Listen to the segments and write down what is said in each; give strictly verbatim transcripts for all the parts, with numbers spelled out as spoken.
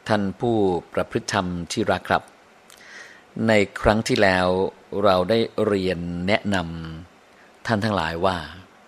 ท่านผู้ประพฤติธรรมที่รักครับในครั้งที่แล้วเราได้เรียนแนะนำท่านทั้งหลายว่า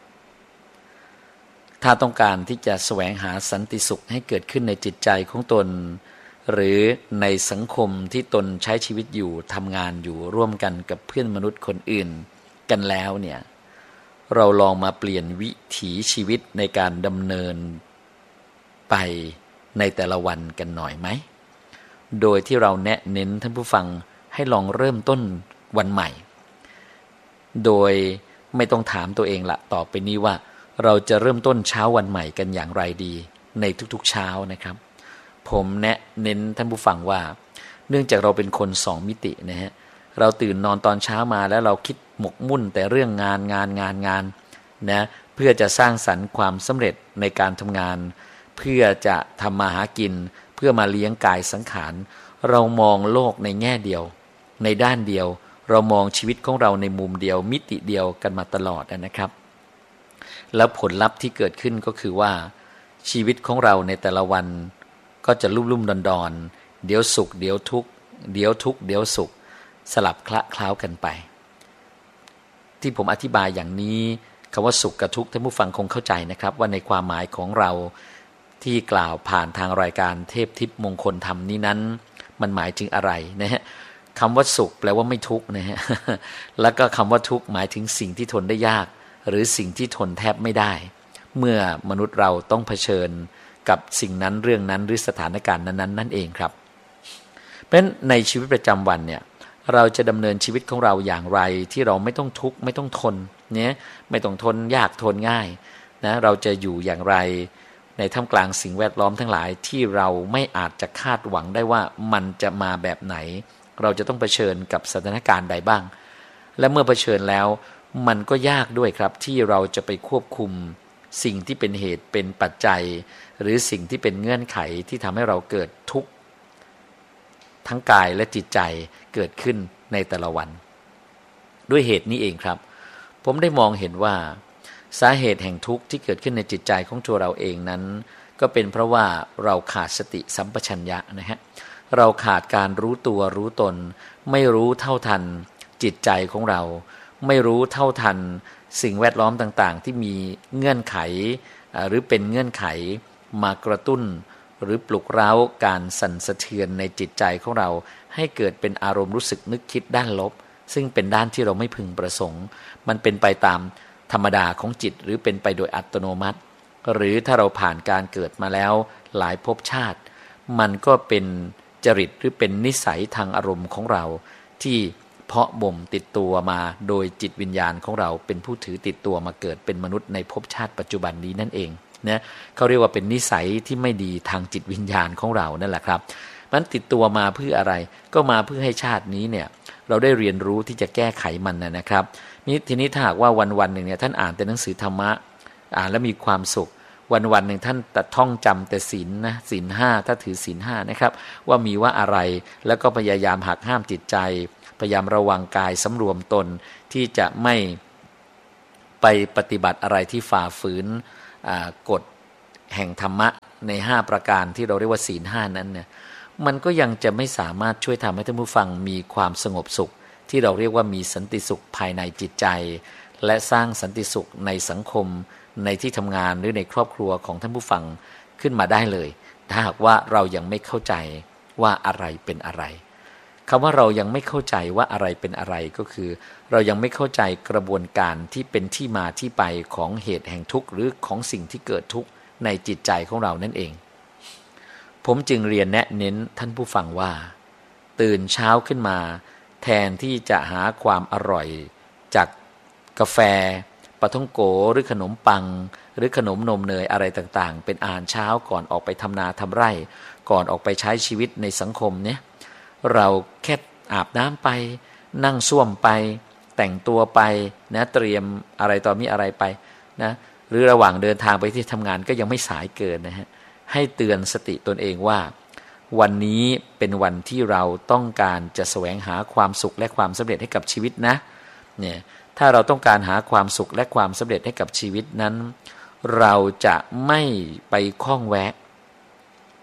ถ้าต้องการที่จะแสวงหาสันติสุขให้เกิดขึ้นในจิตใจของตนหรือในสังคมที่ตนใช้ชีวิตอยู่ทำงานอยู่ร่วมกันกับเพื่อนมนุษย์คนอื่นกันแล้วเนี่ยเราลองมาเปลี่ยนวิถีชีวิตในการดำเนินไปในแต่ละวันกันหน่อยไหมโดยที่เราแนะเน้นท่านผู้ฟังให้ลองเริ่มต้นวันใหม่โดยไม่ต้องถามตัวเองละต่อไปนี้ว่าเราจะเริ่มต้นเช้าวันใหม่กันอย่างไรดีในทุกๆเช้านะครับผมแนะเน้นท่านผู้ฟังว่าเนื่องจากเราเป็นคนสองมิตินะฮะเราตื่นนอนตอนเช้ามาแล้วเราคิดหมกมุ่นแต่เรื่องงานงานงานงานนะเพื่อจะสร้างสรรค์ความสำเร็จในการทำงานเพื่อจะทำมาหากินเพื่อมาเลี้ยงกายสังขารเรามองโลกในแง่เดียวในด้านเดียวเรามองชีวิตของเราในมุมเดียวมิติเดียวกันมาตลอดนะครับแล้วผลลัพธ์ที่เกิดขึ้นก็คือว่าชีวิตของเราในแต่ละวันก็จะลุ่มๆดอนๆเดี๋ยวสุขเดี๋ยวทุกข์เดี๋ยวทุกข์เดี๋ยวสุขสลับคละเคล้ากันไปที่ผมอธิบายอย่างนี้คำว่าสุขกับทุกข์ท่านผู้ฟังคงเข้าใจนะครับว่าในความหมายของเราที่กล่าวผ่านทางรายการเทพทิพย์มงคลธรรมนี้นั้นมันหมายถึงอะไรนะฮะคำว่าสุขแปลว่าไม่ทุกข์นะฮะแล้วก็คำว่าทุกข์หมายถึงสิ่งที่ทนได้ยากหรือสิ่งที่ทนแทบไม่ได้เมื่อมนุษย์เราต้องเผชิญกับสิ่งนั้นเรื่องนั้นหรือสถานการณ์นั้นๆนั่นเองครับเพราะฉะนั้นในชีวิตประจำวันเนี่ยเราจะดำเนินชีวิตของเราอย่างไรที่เราไม่ต้องทุกข์ไม่ต้องทนเนี่ยไม่ต้องทนยากทนง่ายนะเราจะอยู่อย่างไรในท่ามกลางสิ่งแวดล้อมทั้งหลายที่เราไม่อาจจะคาดหวังได้ว่ามันจะมาแบบไหนเราจะต้องเผชิญกับสถานการณ์ใดบ้างและเมื่อเผชิญแล้วมันก็ยากด้วยครับที่เราจะไปควบคุมสิ่งที่เป็นเหตุเป็นปัจจัยหรือสิ่งที่เป็นเงื่อนไขที่ทำให้เราเกิดทุกข์ทั้งกายและจิตใจเกิดขึ้นในแต่ละวันด้วยเหตุนี้เองครับผมได้มองเห็นว่าสาเหตุแห่งทุกข์ที่เกิดขึ้นในจิตใจของตัวเราเองนั้นก็เป็นเพราะว่าเราขาดสติสัมปชัญญะนะฮะเราขาดการรู้ตัวรู้ตนไม่รู้เท่าทันจิตใจของเราไม่รู้เท่าทันสิ่งแวดล้อมต่างๆที่มีเงื่อนไขหรือเป็นเงื่อนไขมากระตุ้นหรือปลุกเร้าการสั่นสะเทือนในจิตใจของเราให้เกิดเป็นอารมณ์รู้สึกนึกคิดด้านลบซึ่งเป็นด้านที่เราไม่พึงประสงค์มันเป็นไปตามธรรมดาของจิตหรือเป็นไปโดยอัตโนมัติหรือถ้าเราผ่านการเกิดมาแล้วหลายภพชาติมันก็เป็นจริตหรือเป็นนิสัยทางอารมณ์ของเราที่เพาะบ่มติดตัวมาโดยจิตวิญญาณของเราเป็นผู้ถือติดตัวมาเกิดเป็นมนุษย์ในภพชาติปัจจุบันนี้นั่นเองนะเขาเรียกว่าเป็นนิสัยที่ไม่ดีทางจิตวิญญาณของเรานั่นแหละครับมันติดตัวมาเพื่ออะไรก็มาเพื่อให้ชาตินี้เนี่ยเราได้เรียนรู้ที่จะแก้ไขมันนะครับนี่ทีนี้ถ้าหากว่าวันๆหนึ่งเนี่ยท่านอ่านแต่หนังสือธรรมะอ่านแล้วมีความสุขวันๆหนึ่งท่านแต่ท่องจำแต่ศีลนะศีลห้าถ้าถือศีลห้านะครับว่ามีว่าอะไรแล้วก็พยายามหักห้ามจิตใจพยายามระวังกายสำรวมตนที่จะไม่ไปปฏิบัติอะไรที่ฝ่าฝืนกฎแห่งธรรมะในห้าประการที่เราเรียกว่าศีลห้านั้นเนี่ยมันก็ยังจะไม่สามารถช่วยทำให้ท่านผู้ฟังมีความสงบสุขที่เราเรียกว่ามีสันติสุขภายในจิตใจและสร้างสันติสุขในสังคมในที่ทำงานหรือในครอบครัวของท่านผู้ฟังขึ้นมาได้เลยถ้าหากว่าเรายังไม่เข้าใจว่าอะไรเป็นอะไรคำว่าเรายังไม่เข้าใจว่าอะไรเป็นอะไรก็คือเรายังไม่เข้าใจกระบวนการที่เป็นที่มาที่ไปของเหตุแห่งทุกข์หรือของสิ่งที่เกิดทุกข์ในจิตใจของเรานั่นเองผมจึงเรียนแนะเน้นท่านผู้ฟังว่าตื่นเช้าขึ้นมาแทนที่จะหาความอร่อยจากกาแฟปาท่องโกหรือขนมปังหรือขนมนมเนยอะไรต่างๆเป็นอาหารเช้าก่อนออกไปทำนาทำไร่ก่อนออกไปใช้ชีวิตในสังคมเนี่ยเราแค่อาบน้ำไปนั่งส้วมไปแต่งตัวไปนะเตรียมอะไรต่อมีอะไรไปนะหรือระหว่างเดินทางไปที่ทำงานก็ยังไม่สายเกินนะฮะให้เตือนสติตนเองว่าวันนี้เป็นวันที่เราต้องการจะแสวงหาความสุขและความสำเร็จให้กับชีวิตนะเนี่ยถ้าเราต้องการหาความสุขและความสำเร็จให้กับชีวิตนั้นเราจะไม่ไปข้องแวะ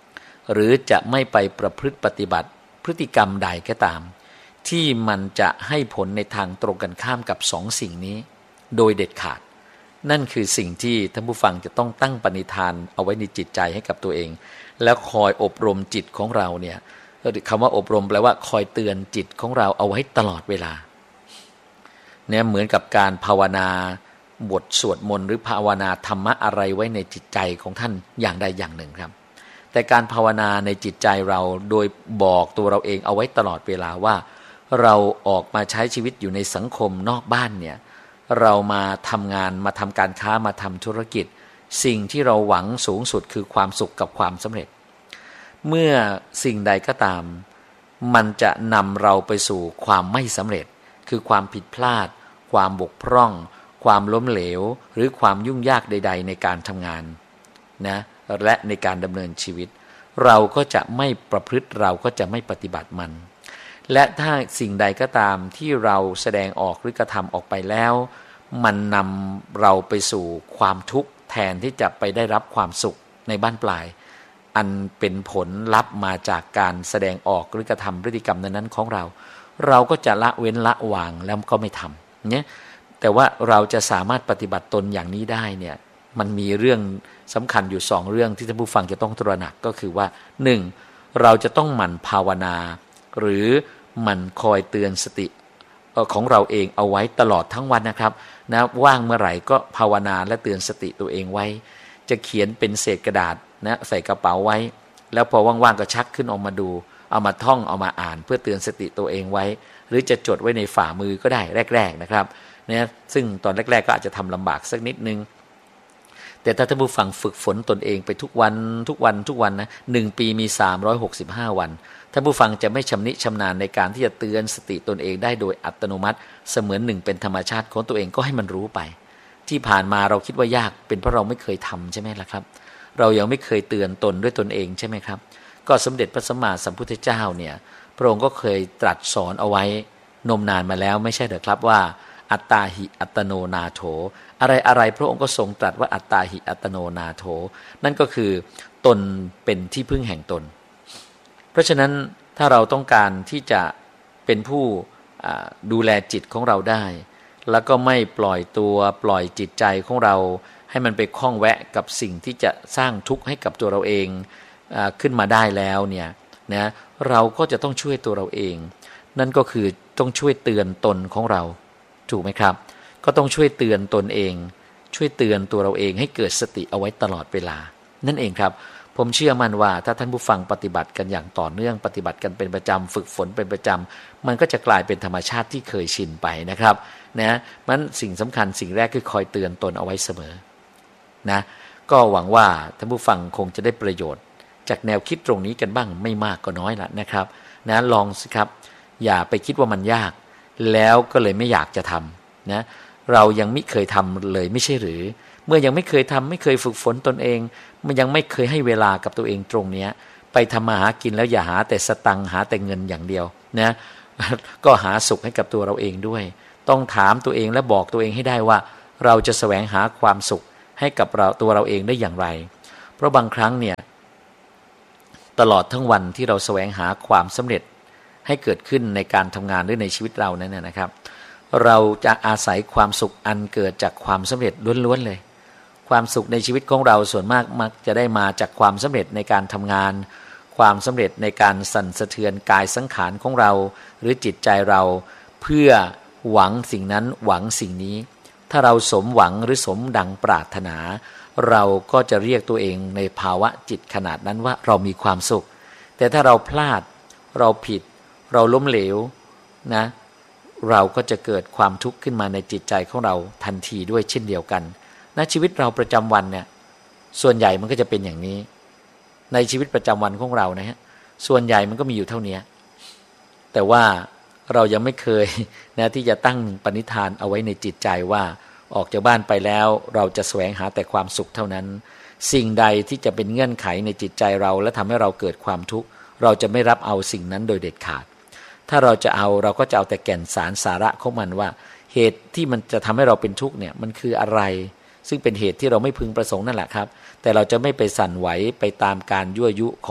หรือจะไม่ไปประพฤติปฏิบัติพฤติกรรมใดก็ตามที่มันจะให้ผลในทางตรงกันข้ามกับสองสิ่งนี้โดยเด็ดขาดนั่นคือสิ่งที่ท่านผู้ฟังจะต้องตั้งปณิธานเอาไว้ในจิตใจให้กับตัวเองแล้วคอยอบรมจิตของเราเนี่ยคำว่าอบรมแปลว่าคอยเตือนจิตของเราเอาไว้ตลอดเวลาเนี่ยเหมือนกับการภาวนาบทสวดมนต์หรือภาวนาธรรมะอะไรไว้ในจิตใจของท่านอย่างใดอย่างหนึ่งครับแต่การภาวนาในจิตใจเราโดยบอกตัวเราเองเอาไว้ตลอดเวลาว่าเราออกมาใช้ชีวิตอยู่ในสังคมนอกบ้านเนี่ยเรามาทำงานมาทำการค้ามาทำธุรกิจสิ่งที่เราหวังสูงสุดคือความสุขกับความสำเร็จเมื่อสิ่งใดก็ตามมันจะนำเราไปสู่ความไม่สำเร็จคือความผิดพลาดความบกพร่องความล้มเหลวหรือความยุ่งยากใดๆในการทำงานนะและในการดำเนินชีวิตเราก็จะไม่ประพฤติเราก็จะไม่ปฏิบัติมันและถ้าสิ่งใดก็ตามที่เราแสดงออกหรือกระทำออกไปแล้วมันนำเราไปสู่ความทุกข์แทนที่จะไปได้รับความสุขในบ้านปลายอันเป็นผลลัพธ์มาจากการแสดงออกหรือกระทำพฤติกรรมนั้นของเราเราก็จะละเว้นละวางแล้วก็ไม่ทำเนี่ยแต่ว่าเราจะสามารถปฏิบัติตนอย่างนี้ได้เนี่ยมันมีเรื่องสำคัญอยู่สองเรื่องที่ท่านผู้ฟังจะต้องตระหนักก็คือว่าหนึ่งเราจะต้องหมั่นภาวนาหรือหมั่นคอยเตือนสติของเราเองเอาไว้ตลอดทั้งวันนะครับนะว่างเมื่อไหร่ก็ภาวนาและเตือนสติตัวเองไว้จะเขียนเป็นเศษกระดาษนะใส่กระเป๋าไว้แล้วพอว่างๆก็ชักขึ้นออกมาดูเอามาท่องเอามาอ่านเพื่อเตือนสติตัวเองไว้หรือจะจดไว้ในฝ่ามือก็ได้แรกๆนะครับเนี่ยซึ่งตอนแรกๆก็อาจจะทำลำบากสักนิดนึงแต่ถ้าท่านผู้ฟังฝึกฝนตนเองไปทุกวันทุกวันทุกวันนะหนึ่งปีมีสามร้อยหกสิบห้าวันท่านผู้ฟังจะไม่ชำนิชำนาญในการที่จะเตือนสติตนเองได้โดยอัตโนมัติเสมือนหนึ่งเป็นธรรมชาติของตัวเองก็ให้มันรู้ไปที่ผ่านมาเราคิดว่ายากเป็นเพราะเราไม่เคยทำใช่ไหมล่ะครับเรายังไม่เคยเตือนตนด้วยตนเองใช่ไหมครับก็สมเด็จพระสัมมาสัมพุทธเจ้าเนี่ยพระองค์ก็เคยตรัสสอนเอาไว้นมนานมาแล้วไม่ใช่เหรอครับว่าอัตตาหิอัตโนนาโถอะไรอะไรพระองค์ก็ทรงตรัสว่าอัตตาหิอัตโนนาโถนั่นก็คือตนเป็นที่พึ่งแห่งตนเพราะฉะนั้นถ้าเราต้องการที่จะเป็นผู้ดูแลจิตของเราได้แล้วก็ไม่ปล่อยตัวปล่อยจิตใจของเราให้มันไปคล้องแวะกับสิ่งที่จะสร้างทุกข์ให้กับตัวเราเองขึ้นมาได้แล้วเนี่ยนะเราก็จะต้องช่วยตัวเราเองนั่นก็คือต้องช่วยเตือนตนของเราถูกไหมครับก็ต้องช่วยเตือนตนเองช่วยเตือนตัวเราเองให้เกิดสติเอาไว้ตลอดเวลานั่นเองครับผมเชื่อมั่นว่าถ้าท่านผู้ฟังปฏิบัติกันอย่างต่อเนื่องปฏิบัติกันเป็นประจำฝึกฝนเป็นประจำมันก็จะกลายเป็นธรรมชาติที่เคยชินไปนะครับนะมันสิ่งสำคัญสิ่งแรกคือคอยเตือนตนเอาไว้เสมอนะก็หวังว่าท่านผู้ฟังคงจะได้ประโยชน์จากแนวคิดตรงนี้กันบ้างไม่มากก็น้อยละนะครับนะลองสิครับอย่าไปคิดว่ามันยากแล้วก็เลยไม่อยากจะทำนะเรายังไม่เคยทำเลยไม่ใช่หรือเมื่อยังไม่เคยทำไม่เคยฝึกฝนตนเองมันยังไม่เคยให้เวลากับตัวเองตรงนี้ไปทำมาหากินแล้วอย่าหาแต่สตังค์หาแต่เงินอย่างเดียวนะก็หาสุขให้กับตัวเราเองด้วยต้องถามตัวเองและบอกตัวเองให้ได้ว่าเราจะแสวงหาความสุขให้กับเราตัวเราเองได้อย่างไรเพราะบางครั้งเนี่ยตลอดทั้งวันที่เราแสวงหาความสำเร็จให้เกิดขึ้นในการทำงานหรือในชีวิตเรานั้นนะครับเราจะอาศัยความสุขอันเกิดจากความสำเร็จล้วนๆเลยความสุขในชีวิตของเราส่วนมากมักจะได้มาจากความสำเร็จในการทำงานความสำเร็จในการสั่นสะเทือนกายสังขารของเราหรือจิตใจเราเพื่อหวังสิ่งนั้นหวังสิ่งนี้ถ้าเราสมหวังหรือสมดังปรารถนาเราก็จะเรียกตัวเองในภาวะจิตขนาดนั้นว่าเรามีความสุขแต่ถ้าเราพลาดเราผิดเราล้มเหลวนะเราก็จะเกิดความทุกข์ขึ้นมาในจิตใจของเราทันทีด้วยเช่นเดียวกันในชีวิตเราประจำวันเนี่ยส่วนใหญ่มันก็จะเป็นอย่างนี้ในชีวิตประจำวันของเรานะฮะส่วนใหญ่มันก็มีอยู่เท่านี้แต่ว่าเรายังไม่เคยนะที่จะตั้งปณิธานเอาไว้ในจิตใจว่าออกจากบ้านไปแล้วเราจะแสวงหาแต่ความสุขเท่านั้นสิ่งใดที่จะเป็นเงื่อนไขในจิตใจเราและทำให้เราเกิดความทุกข์เราจะไม่รับเอาสิ่งนั้นโดยเด็ดขาดถ้าเราจะเอาเราก็จะเอาแต่แก่นสารสาระของมันว่าเหตุที่มันจะทำให้เราเป็นทุกข์เนี่ยมันคืออะไรซึ่งเป็นเหตุที่เราไม่พึงประสงค์นั่นแหละครับแต่เราจะไม่ไปสั่นไหวไปตามการยั่วยุของมัน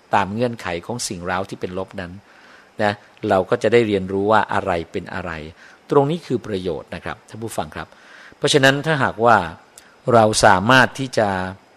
ตามเงื่อนไขของสิ่งเร้าที่เป็นลบนั้นนะเราก็จะได้เรียนรู้ว่าอะไรเป็นอะไรตรงนี้คือประโยชน์นะครับท่านผู้ฟังครับเพราะฉะนั้นถ้าหากว่าเราสามารถที่จะ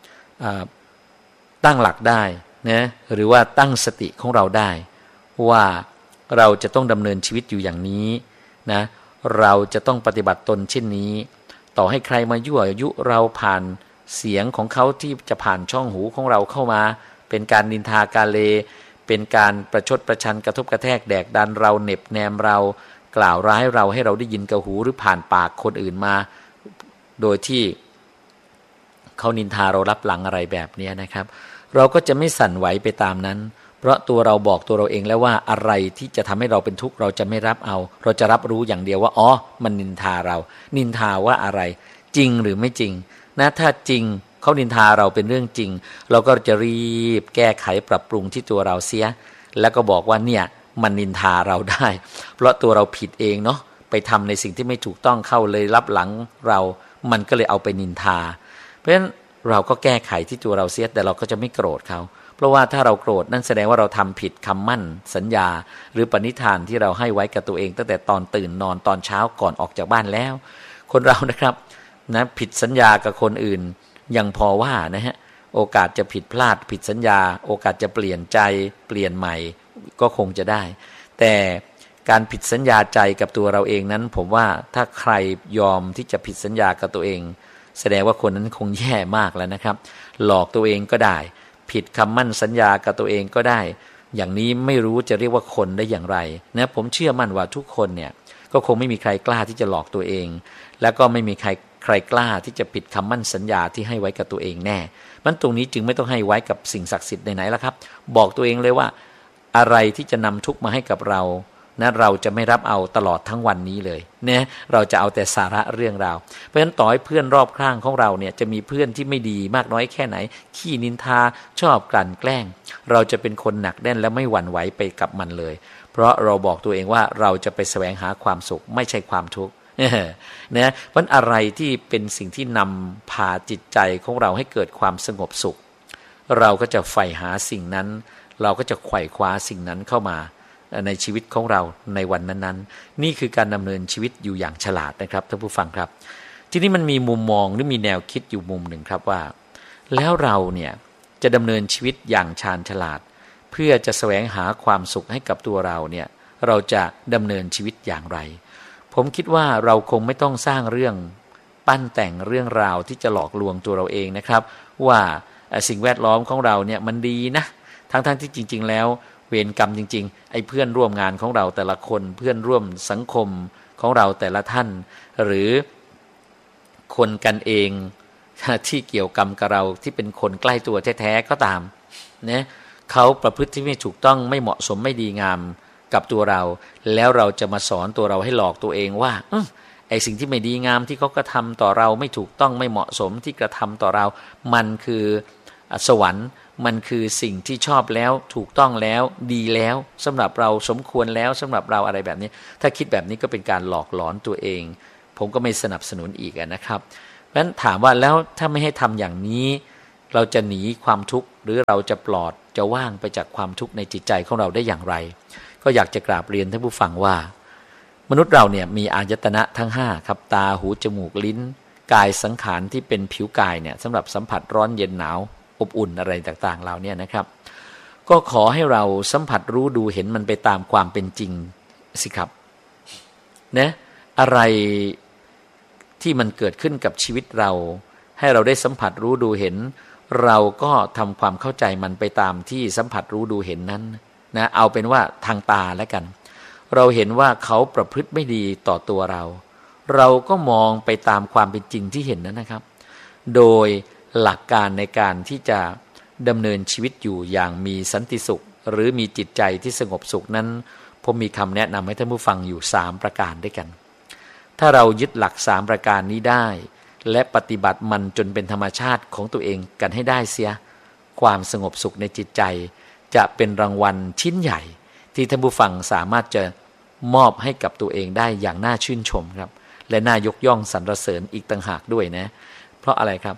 ตั้งหลักได้นะหรือว่าตั้งสติของเราได้ว่าเราจะต้องดำเนินชีวิตอยู่อย่างนี้นะเราจะต้องปฏิบัติตนเช่นนี้ต่อให้ใครมายั่วยุเราผ่านเสียงของเขาที่จะผ่านช่องหูของเราเข้ามาเป็นการนินทากาเลเป็นการประชดประชันกระทบกระแทกแดกดันเราเหน็บแนมเรากล่าวร้ายเราให้เราได้ยินกับหูหรือผ่านปากคนอื่นมาโดยที่เขานินทาเรารับหลังอะไรแบบนี้นะครับเราก็จะไม่สั่นไหวไปตามนั้นเพราะตัวเราบอกตัวเราเองแล้วว่าอะไรที่จะทำให้เราเป็นทุกข์เราจะไม่รับเอาเราจะรับรู้อย่างเดียวว่าอ๋อมันนินทาเรานินทาว่าอะไรจริงหรือไม่จริงนะถ้าจริงเขานินทาเราเป็นเรื่องจริงเราก็จะรีบแก้ไขปรับปรุงที่ตัวเราเสียแล้วก็บอกว่าเนี่ยมันนินทาเราได้เพราะตัวเราผิดเองเนาะไปทำในสิ่งที่ไม่ถูกต้องเข้าเลยรับหลังเรามันก็เลยเอาไปนินทาเพราะฉะนั้นเราก็แก้ไขที่ตัวเราเสียแต่เราก็จะไม่โกรธเขาเพราะว่าถ้าเราโกรธนั่นแสดงว่าเราทำผิดคำมั่นสัญญาหรือปณิธานที่เราให้ไว้กับตัวเองตั้งแต่ตอนตื่นนอนตอนเช้าก่อนออกจากบ้านแล้วคนเรานะครับนะผิดสัญญากับคนอื่นยังพอว่านะฮะโอกาสจะผิดพลาดผิดสัญญาโอกาสจะเปลี่ยนใจเปลี่ยนใหม่ก็คงจะได้แต่การผิดสัญญาใจกับตัวเราเองนั้นผมว่าถ้าใครยอมที่จะผิดสัญญากับตัวเองแสดงว่าคนนั้นคงแย่มากแล้วนะครับหลอกตัวเองก็ได้ผิดคำมั่นสัญญากับตัวเองก็ได้อย่างนี้ไม่รู้จะเรียกว่าคนได้อย่างไรนะผมเชื่อมั่นว่าทุกคนเนี่ยก็คงไม่มีใครกล้าที่จะหลอกตัวเองแล้วก็ไม่มีใครใครกล้าที่จะผิดคำมั่นสัญญาที่ให้ไว้กับตัวเองแน่มันตรงนี้จึงไม่ต้องให้ไว้กับสิ่งศักดิ์สิทธิ์ไหนๆแล้วครับบอกตัวเองเลยว่าอะไรที่จะนำทุกข์มาให้กับเรานะเราจะไม่รับเอาตลอดทั้งวันนี้เลยเนี่ยเราจะเอาแต่สาระเรื่องราวเพราะฉะนั้นต่อให้เพื่อนรอบข้างของเราเนี่ยจะมีเพื่อนที่ไม่ดีมากน้อยแค่ไหนขี้นินทาชอบกลั่นแกล้งเราจะเป็นคนหนักแน่นและไม่หวั่นไหวไปกับมันเลยเพราะเราบอกตัวเองว่าเราจะไปแสวงหาความสุขไม่ใช่ความทุกข์นะเพราะอะไรที่เป็นสิ่งที่นำพาจิตใจของเราให้เกิดความสงบสุขเราก็จะใฝ่หาสิ่งนั้นเราก็จะไขว่คว้าสิ่งนั้นเข้ามาในชีวิตของเราในวันนั้นๆนี่คือการดำเนินชีวิตอยู่อย่างฉลาดนะครับท่านผู้ฟังครับทีนี้มันมีมุมมองหรือมีแนวคิดอยู่มุมหนึ่งครับว่าแล้วเราเนี่ยจะดำเนินชีวิตอย่างชาญฉลาดเพื่อจะแสวงหาความสุขให้กับตัวเราเนี่ยเราจะดำเนินชีวิตอย่างไรผมคิดว่าเราคงไม่ต้องสร้างเรื่องปั้นแต่งเรื่องราวที่จะหลอกลวงตัวเราเองนะครับว่าสิ่งแวดล้อมของเราเนี่ยมันดีนะทั้งๆที่จริงๆแล้วเวรกรรมจริงๆไอ้เพื่อนร่วมงานของเราแต่ละคนเพื่อนร่วมสังคมของเราแต่ละท่านหรือคนกันเองที่เกี่ยวกรรมกับเราที่เป็นคนใกล้ตัวแท้ๆก็ตามนะเขาประพฤติที่ไม่ถูกต้องไม่เหมาะสมไม่ดีงามกับตัวเราแล้วเราจะมาสอนตัวเราให้หลอกตัวเองว่าไอ้สิ่งที่ไม่ดีงามที่เขากระทำต่อเราไม่ถูกต้องไม่เหมาะสมที่กระทำต่อเรามันคือสวรรค์มันคือสิ่งที่ชอบแล้วถูกต้องแล้วดีแล้วสำหรับเราสมควรแล้วสำหรับเราอะไรแบบนี้ถ้าคิดแบบนี้ก็เป็นการหลอกหลอนตัวเองผมก็ไม่สนับสนุนอีกนะครับเพราะฉะนั้นถามว่าแล้วถ้าไม่ให้ทำอย่างนี้เราจะหนีความทุกข์หรือเราจะปลอดจะว่างไปจากความทุกข์ในจิตใจของเราได้อย่างไรก็อยากจะกราบเรียนท่านผู้ฟังว่ามนุษย์เราเนี่ยมีอายตนะทั้งห้าครับตาหูจมูกลิ้นกายสังขารที่เป็นผิวกายเนี่ยสำหรับสัมผัสร้อนเย็นหนาวอบอุ่นอะไรต่างๆเราเนี่ยนะครับก็ขอให้เราสัมผัสรู้ดูเห็นมันไปตามความเป็นจริงสิครับนะอะไรที่มันเกิดขึ้นกับชีวิตเราให้เราได้สัมผัสรู้ดูเห็นเราก็ทำความเข้าใจมันไปตามที่สัมผัสรู้ดูเห็นนั้นนะเอาเป็นว่าทางตาแล้วกันเราเห็นว่าเขาประพฤติไม่ดีต่อตัวเราเราก็มองไปตามความเป็นจริงที่เห็นนั้นนะครับโดยหลักการในการที่จะดำเนินชีวิตอยู่อย่างมีสันติสุขหรือมีจิตใจที่สงบสุขนั้นผมมีคำแนะนำให้ท่านผู้ฟังอยู่สามประการด้วยกันถ้าเรายึดหลักสามประการนี้ได้และปฏิบัติมันจนเป็นธรรมชาติของตัวเองกันให้ได้เสียความสงบสุขในจิตใจจะเป็นรางวัลชิ้นใหญ่ที่ท่านผู้ฟังสามารถจะมอบให้กับตัวเองได้อย่างน่าชื่นชมครับและน่ายกย่องสรรเสริญอีกต่างหากด้วยนะเพราะอะไรครับ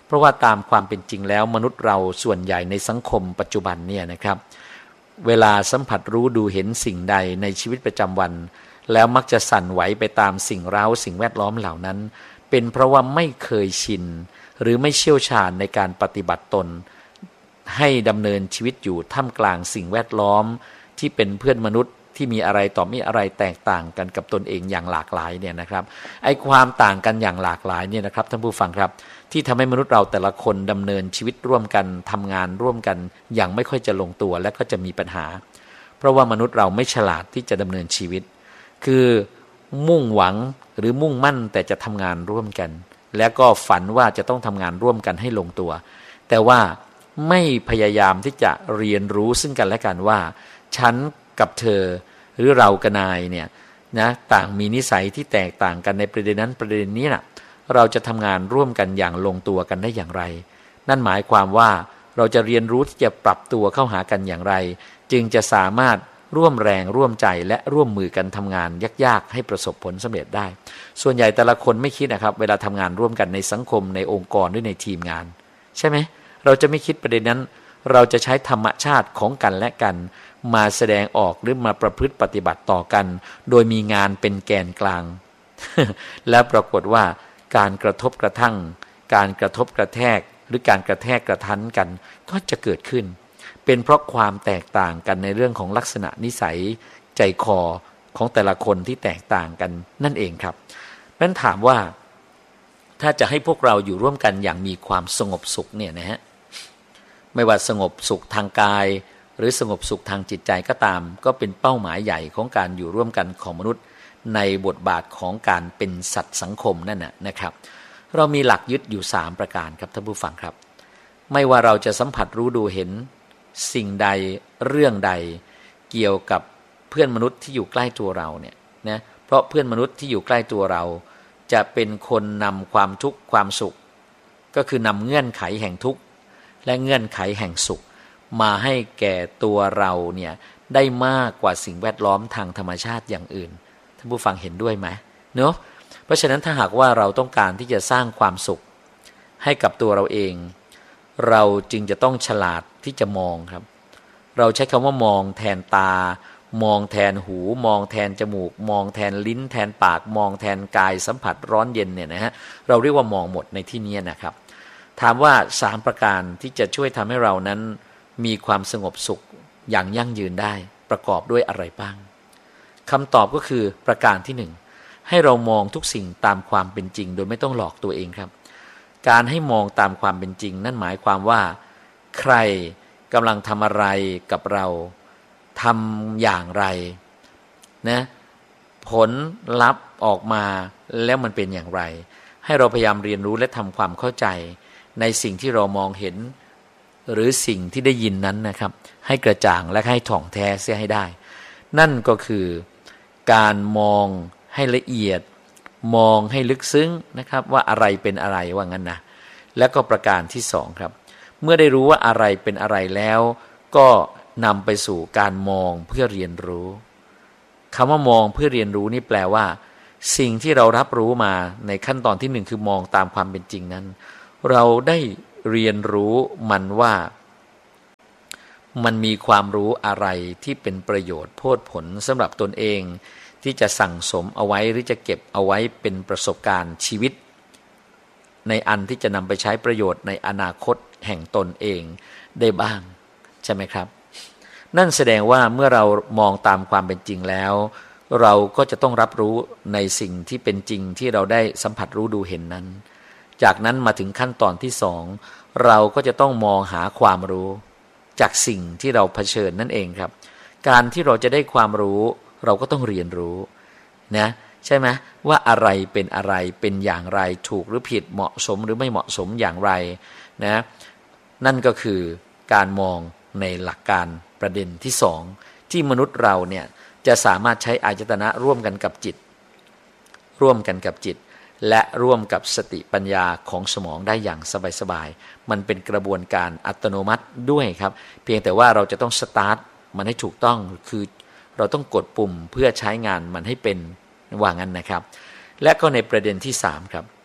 เพราะว่าตามความเป็นจริงแล้วมนุษย์เราส่วนใหญ่ในสังคมปัจจุบันเนี่ยนะครับเวลาสัมผัสรู้ดูเห็นสิ่งใดในชีวิตประจำวันแล้วมักจะสั่นไหวไปตามสิ่งเร้าสิ่งแวดล้อมเหล่านั้นเป็นเพราะว่าไม่เคยชินหรือไม่เชี่ยวชาญในการปฏิบัติตนให้ดำเนินชีวิตอยู่ท่ามกลางสิ่งแวดล้อมที่เป็นเพื่อนมนุษย์ที่มีอะไรต่อมีอะไรแตกต่างกันกับตนเองอย่างหลากหลายเนี่ยนะครับไอ้ความต่างกันอย่างหลากหลายเนี่ยนะครับท่านผู้ฟังครับที่ทำให้มนุษย์เราแต่ละคนดำเนินชีวิตร่วมกันทำงานร่วมกันอย่างไม่ค่อยจะลงตัวและก็จะมีปัญหาเพราะว่ามนุษย์เราไม่ฉลาดที่จะดำเนินชีวิตคือมุ่งหวังหรือมุ่งมั่นแต่จะทำงานร่วมกันแล้วก็ฝันว่าจะต้องทำงานร่วมกันให้ลงตัวแต่ว่าไม่พยายามที่จะเรียนรู้ซึ่งกันและกันว่าฉันกับเธอหรือเรากับนายเนี่ยนะต่างมีนิสัยที่แตกต่างกันในประเด็นนั้นประเด็นนี้นะเราจะทำงานร่วมกันอย่างลงตัวกันได้อย่างไรนั่นหมายความว่าเราจะเรียนรู้ที่จะปรับตัวเข้าหากันอย่างไรจึงจะสามารถร่วมแรงร่วมใจและร่วมมือกันทำงานยากๆให้ประสบผลสำเร็จได้ส่วนใหญ่แต่ละคนไม่คิดนะครับเวลาทำงานร่วมกันในสังคมในองค์กรหรือในทีมงานใช่ไหมเราจะไม่คิดประเด็นนั้นเราจะใช้ธรรมชาติของกันและกันมาแสดงออกหรือมาประพฤติปฏิบัติต่อกันโดยมีงานเป็นแกนกลาง และปรากฏว่าการกระทบกระทั่งการกระทบกระแทกหรือการกระแทกกระทันกันก็จะเกิดขึ้นเป็นเพราะความแตกต่างกันในเรื่องของลักษณะนิสัยใจคอของแต่ละคนที่แตกต่างกันนั่นเองครับนั้นถามว่าถ้าจะให้พวกเราอยู่ร่วมกันอย่างมีความสงบสุขเนี่ยนะฮะไม่ว่าสงบสุขทางกายหรือสงบสุขทางจิตใจก็ตามก็เป็นเป้าหมายใหญ่ของการอยู่ร่วมกันของมนุษย์ในบทบาทของการเป็นสัตว์สังคมนั่นนะนะครับเรามีหลักยึดอยู่สามประการครับท่านผู้ฟังครับไม่ว่าเราจะสัมผัสรู้ดูเห็นสิ่งใดเรื่องใดเกี่ยวกับเพื่อนมนุษย์ที่อยู่ใกล้ตัวเราเนี่ยนะเพราะเพื่อนมนุษย์ที่อยู่ใกล้ตัวเราจะเป็นคนนำความทุกข์ความสุขก็คือนำเงื่อนไขแห่งทุกข์และเงื่อนไขแห่งสุขมาให้แก่ตัวเราเนี่ยได้มากกว่าสิ่งแวดล้อมทางธรรมชาติอย่างอื่นท่านผู้ฟังเห็นด้วยไหมเนาะเพราะฉะนั้นถ้าหากว่าเราต้องการที่จะสร้างความสุขให้กับตัวเราเองเราจึงจะต้องฉลาดที่จะมองครับเราใช้คำว่ามองแทนตามองแทนหูมองแทนจมูกมองแทนลิ้นแทนปากมองแทนกายสัมผัสร้อนเย็นเนี่ยนะฮะเราเรียกว่ามองหมดในที่นี้นะครับถามว่าสามประการที่จะช่วยทำให้เรานั้นมีความสงบสุขอย่างยั่งยืนได้ประกอบด้วยอะไรบ้างคำตอบก็คือประการที่หนึ่งให้เรามองทุกสิ่งตามความเป็นจริงโดยไม่ต้องหลอกตัวเองครับการให้มองตามความเป็นจริงนั่นหมายความว่าใครกำลังทำอะไรกับเราทำอย่างไรนะผลลัพธ์ออกมาแล้วมันเป็นอย่างไรให้เราพยายามเรียนรู้และทำความเข้าใจในสิ่งที่เรามองเห็นหรือสิ่งที่ได้ยินนั้นนะครับให้กระจ่างและให้ถ่องแท้เสียให้ได้นั่นก็คือการมองให้ละเอียดมองให้ลึกซึ้งนะครับว่าอะไรเป็นอะไรว่างั้นนะแล้วก็ประการที่สองครับเมื่อได้รู้ว่าอะไรเป็นอะไรแล้วก็นำไปสู่การมองเพื่อเรียนรู้คำว่ามองเพื่อเรียนรู้นี่แปลว่าสิ่งที่เรารับรู้มาในขั้นตอนที่หนึ่งคือมองตามความเป็นจริงนั้นเราได้เรียนรู้มันว่ามันมีความรู้อะไรที่เป็นประโยชน์โพดผลสำหรับตนเองที่จะสั่งสมเอาไว้หรือจะเก็บเอาไว้เป็นประสบการณ์ชีวิตในอันที่จะนำไปใช้ประโยชน์ในอนาคตแห่งตนเองได้บ้างใช่ไหมครับนั่นแสดงว่าเมื่อเรามองตามความเป็นจริงแล้วเราก็จะต้องรับรู้ในสิ่งที่เป็นจริงที่เราได้สัมผัสรู้ดูเห็นนั้นจากนั้นมาถึงขั้นตอนที่สองเราก็จะต้องมองหาความรู้จากสิ่งที่เราเผชิญนั่นเองครับการที่เราจะได้ความรู้เราก็ต้องเรียนรู้นะใช่ไหมว่าอะไรเป็นอะไรเป็นอย่างไรถูกหรือผิดเหมาะสมหรือไม่เหมาะสมอย่างไรนะนั่นก็คือการมองในหลักการประเด็นที่สองที่มนุษย์เราเนี่ยจะสามารถใช้อายตนะร่วมกันกับจิตร่วมกันกับจิตและร่วมกับสติปัญญาของสมองได้อย่างสบายๆมันเป็นกระบวนการอัตโนมัติด้วยครับเพียงแต่ว่าเราจะต้องสตาร์ทมันให้ถูกต้องคือเราต้องกดปุ่มเพื่อใช้งานมันให้เป็นว่างั้นนะครับและก็ในประเด็นที่สามครับ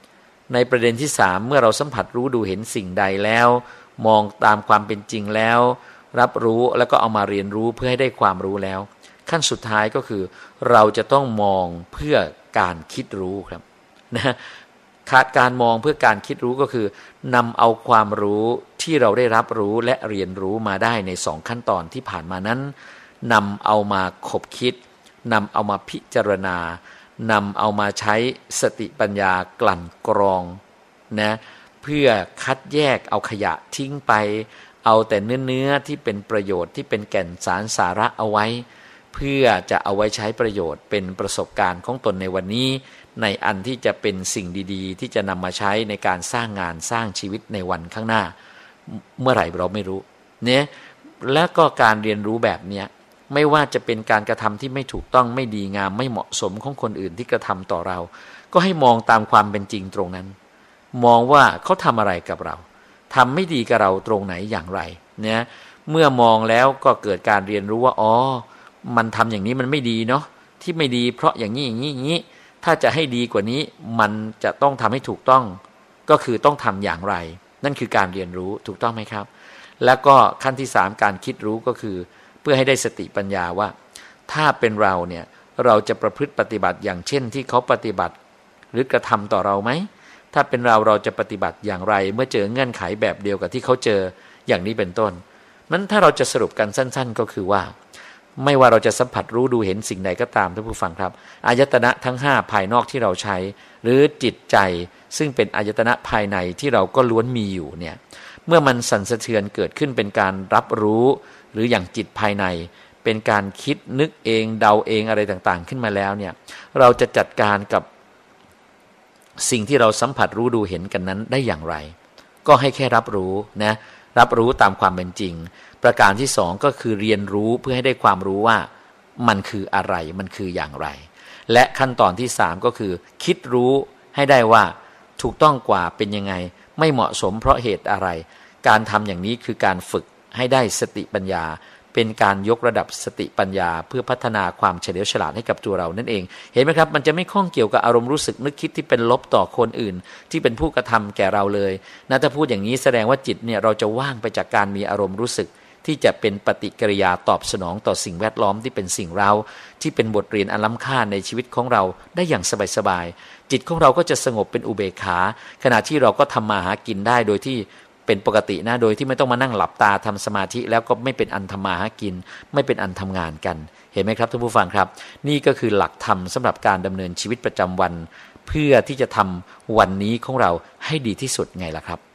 ในประเด็นที่สามเมื่อเราสัมผัสรู้ดูเห็นสิ่งใดแล้วมองตามความเป็นจริงแล้วรับรู้แล้วก็เอามาเรียนรู้เพื่อให้ได้ความรู้แล้วขั้นสุดท้ายก็คือเราจะต้องมองเพื่อการคิดรู้ครับนะการมองเพื่อการคิดรู้ก็คือนำเอาความรู้ที่เราได้รับรู้และเรียนรู้มาได้ในสองขั้นตอนที่ผ่านมานั้นนำเอามาคบคิดนำเอามาพิจารณานำเอามาใช้สติปัญญากลั่นกรองนะเพื่อคัดแยกเอาขยะทิ้งไปเอาแต่เนื้อเนื้อที่เป็นประโยชน์ที่เป็นแก่นสารสาระเอาไว้เพื่อจะเอาไว้ใช้ประโยชน์เป็นประสบการณ์ของตนในวันนี้ในอันที่จะเป็นสิ่งดีๆที่จะนำมาใช้ในการสร้างงานสร้างชีวิตในวันข้างหน้าเมื่อไหร่เราไม่รู้เนี่ยและก็การเรียนรู้แบบเนี้ยไม่ว่าจะเป็นการกระทำที่ไม่ถูกต้องไม่ดีงามไม่เหมาะสมของคนอื่นที่กระทำต่อเราก็ให้มองตามความเป็นจริงตรงนั้นมองว่าเขาทำอะไรกับเราทำไม่ดีกับเราตรงไหนอย่างไรเนี่ยเมื่อมองแล้วก็เกิดการเรียนรู้ว่าอ๋อมันทำอย่างนี้มันไม่ดีเนาะที่ไม่ดีเพราะอย่างนี้อย่างนี้อย่างนี้ถ้าจะให้ดีกว่านี้มันจะต้องทำให้ถูกต้องก็คือต้องทำอย่างไรนั่นคือการเรียนรู้ถูกต้องไหมครับแล้วก็ขั้นที่สามการคิดรู้ก็คือเพื่อให้ได้สติปัญญาว่าถ้าเป็นเราเนี่ยเราจะประพฤติปฏิบัติอย่างเช่นที่เขาปฏิบัติหรือกระทำต่อเราไหมถ้าเป็นเราเราจะปฏิบัติอย่างไรเมื่อเจอเงื่อนไขแบบเดียวกับที่เขาเจออย่างนี้เป็นต้นนั้นถ้าเราจะสรุปกันสั้นๆก็คือว่าไม่ว่าเราจะสัมผัสรู้ดูเห็นสิ่งใดก็ตามท่านผู้ฟังครับอายตนะทั้งห้าภายนอกที่เราใช้หรือจิตใจซึ่งเป็นอายตนะภายในที่เราก็ล้วนมีอยู่เนี่ยเมื่อมันสั่นสะเทือนเกิดขึ้นเป็นการรับรู้หรืออย่างจิตภายในเป็นการคิดนึกเองเดาเองอะไรต่างๆขึ้นมาแล้วเนี่ยเราจะจัดการกับสิ่งที่เราสัมผัสรู้ดูเห็นกันนั้นได้อย่างไรก็ให้แค่รับรู้นะรับรู้ตามความเป็นจริงประการที่สองก็คือเรียนรู้เพื่อให้ได้ความรู้ว่ามันคืออะไรมันคืออย่างไรและขั้นตอนที่สามก็คือคิดรู้ให้ได้ว่าถูกต้องกว่าเป็นยังไงไม่เหมาะสมเพราะเหตุอะไรการทำอย่างนี้คือการฝึกให้ได้สติปัญญาเป็นการยกระดับสติปัญญาเพื่อพัฒนาความเฉลียวฉลาดให้กับตัวเรานั่นเองเห็นไหมครับมันจะไม่ข้องเกี่ยวกับอารมณ์รู้สึกนึกคิดที่เป็นลบต่อคนอื่นที่เป็นผู้กระทำแก่เราเลยนะถ้าพูดอย่างนี้แสดงว่าจิตเนี่ยเราจะว่างไปจากการมีอารมณ์รู้สึกที่จะเป็นปฏิกิริยาตอบสนองต่อสิ่งแวดล้อมที่เป็นสิ่งเราที่เป็นบทเรียนอันล้ำค่าในชีวิตของเราได้อย่างสบายๆจิตของเราก็จะสงบเป็นอุเบกขาขณะที่เราก็ทำมาหากินได้โดยที่เป็นปกตินะโดยที่ไม่ต้องมานั่งหลับตาทำสมาธิแล้วก็ไม่เป็นอันทำมาหากินไม่เป็นอันทำงานกันเห็นไหมครับท่านผู้ฟังครับนี่ก็คือหลักธรรมสำหรับการดำเนินชีวิตประจำวันเพื่อที่จะทำวันนี้ของเราให้ดีที่สุดไงล่ะครับ